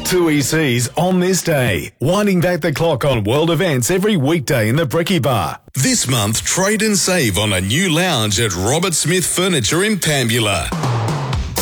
Two ECs on this day, winding back the clock on world events every weekday in the Bricky Bar. This month, trade and save on a new lounge at Robert Smith Furniture in Pambula.